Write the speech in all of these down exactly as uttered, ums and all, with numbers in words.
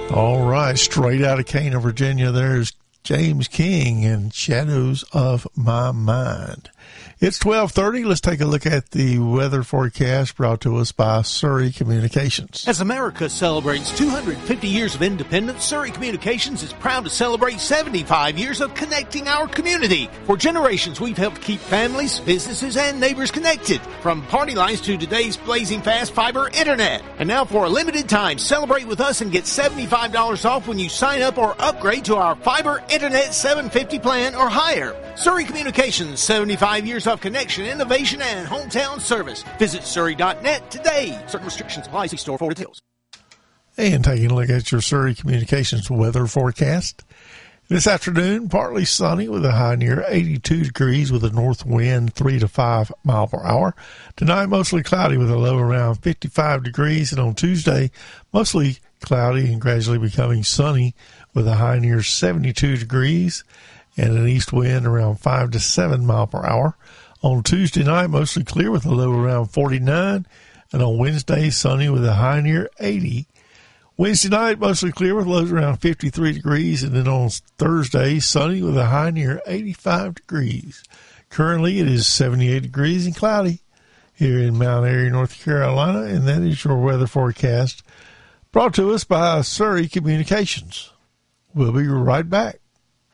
All right, straight out of Cana, Virginia, there's James King and Shadows of My Mind. It's twelve thirty. Let's take a look at the weather forecast brought to us by Surrey Communications. As America celebrates two hundred fifty years of independence, Surrey Communications is proud to celebrate seventy-five years of connecting our community. For generations, we've helped keep families, businesses, and neighbors connected. From party lines to today's blazing fast fiber internet. And now for a limited time, celebrate with us and get seventy-five dollars off when you sign up or upgrade to our fiber internet seven fifty plan or higher. Surrey Communications, seventy-five years of connection, innovation, and hometown service. Visit surrey dot net today. Certain restrictions apply. See store for details. And taking a look at your Surrey Communications weather forecast. This afternoon, partly sunny with a high near eighty-two degrees with a north wind three to five mile per hour. Tonight, mostly cloudy with a low around fifty-five degrees. And on Tuesday, mostly cloudy and gradually becoming sunny with a high near seventy-two degrees and an east wind around five to seven mile per hour. On Tuesday night, mostly clear with a low around forty-nine. And on Wednesday, sunny with a high near eighty. Wednesday night, mostly clear with lows around fifty-three degrees. And then on Thursday, sunny with a high near eighty-five degrees. Currently, it is seventy-eight degrees and cloudy here in Mount Airy, North Carolina. And that is your weather forecast brought to us by Surrey Communications. We'll be right back.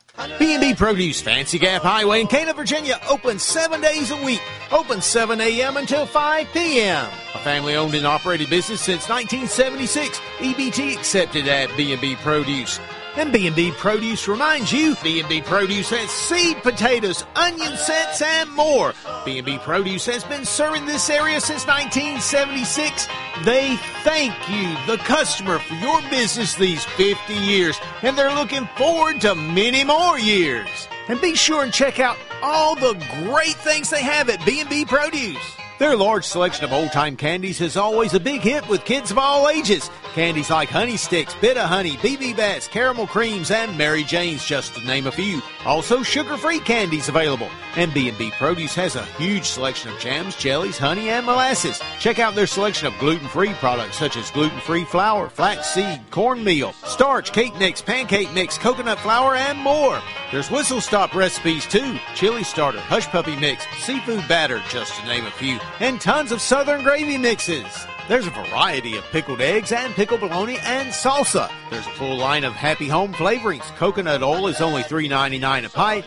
B and B Produce, Fancy Gap Highway in Cana, Virginia, open seven days a week. Open seven a.m. until five p.m. A family-owned and operated business since nineteen seventy-six. E B T accepted at B and B Produce. And B and B Produce reminds you, B and B Produce has seed potatoes, onion sets, and more. B and B Produce has been serving this area since nineteen seventy-six. They thank you, the customer, for your business these fifty years, and they're looking forward to many more years. And be sure and check out all the great things they have at B and B Produce. Their large selection of old-time candies is always a big hit with kids of all ages. Candies like Honey Sticks, Bit-O-Honey, B B Bats, Caramel Creams, and Mary Jane's, just to name a few. Also, sugar-free candies available. And B and B Produce has a huge selection of jams, jellies, honey, and molasses. Check out their selection of gluten-free products such as gluten-free flour, flaxseed, cornmeal, starch, cake mix, pancake mix, coconut flour, and more. There's whistle-stop recipes, too. Chili starter, hush puppy mix, seafood batter, just to name a few. And tons of southern gravy mixes. There's a variety of pickled eggs and pickled bologna and salsa. There's a full line of Happy Home flavorings. Coconut oil is only three ninety-nine a pint.